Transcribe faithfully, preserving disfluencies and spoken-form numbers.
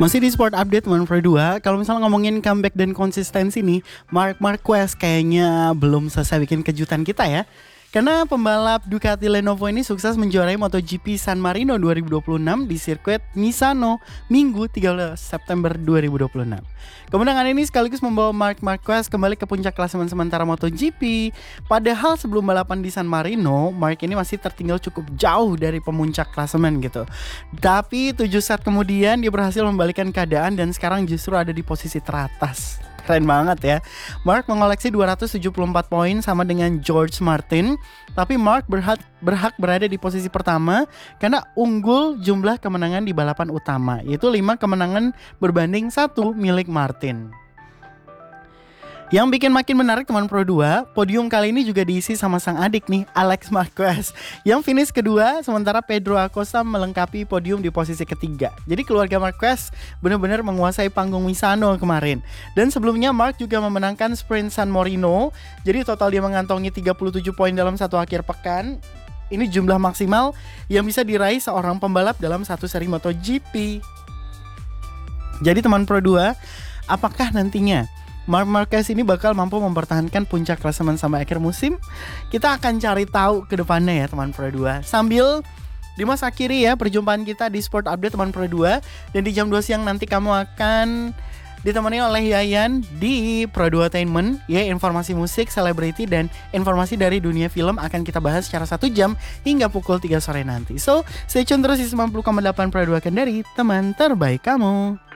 Masih di Sport Update teman Pro dua. Kalau misalnya ngomongin comeback dan konsistensi nih, Marc Marquez kayaknya belum selesai bikin kejutan kita ya. Karena pembalap Ducati Lenovo ini sukses menjuarai MotoGP San Marino dua ribu dua puluh enam di sirkuit Misano Minggu tiga belas September dua ribu dua puluh enam. Kemenangan ini sekaligus membawa Marc Marquez kembali ke puncak klasemen sementara MotoGP. Padahal sebelum balapan di San Marino, Marc ini masih tertinggal cukup jauh dari pemuncak klasemen gitu. Tapi tujuh set kemudian dia berhasil membalikan keadaan dan sekarang justru ada di posisi teratas. Keren banget ya. Marc mengoleksi dua ratus tujuh puluh empat poin sama dengan George Martin. Tapi Marc berhak, berhak berada di posisi pertama karena unggul jumlah kemenangan di balapan utama, yaitu lima kemenangan berbanding satu milik Martin. Yang bikin makin menarik teman Pro dua, podium kali ini juga diisi sama sang adik nih, Alex Marquez, yang finish kedua, sementara Pedro Acosta melengkapi podium di posisi ketiga. Jadi keluarga Marquez benar-benar menguasai panggung Misano kemarin. Dan sebelumnya Marc juga memenangkan sprint San Marino, jadi total dia mengantongi tiga puluh tujuh poin dalam satu akhir pekan. Ini jumlah maksimal yang bisa diraih seorang pembalap dalam satu seri MotoGP. Jadi teman Pro dua, apakah nantinya Marc Marquez ini bakal mampu mempertahankan puncak klasemen sampai akhir musim? Kita akan cari tahu ke depannya ya teman Pro dua. Sambil Dimas akhiri ya perjumpaan kita di Sport Update teman Pro dua. Dan di jam dua siang nanti kamu akan ditemani oleh Yayan di Pro dua Entertainment. Ya, informasi musik, selebriti, dan informasi dari dunia film akan kita bahas secara satu jam hingga pukul tiga sore nanti. So, stay tune terus di sembilan puluh koma delapan Pro dua kan dari teman terbaik kamu.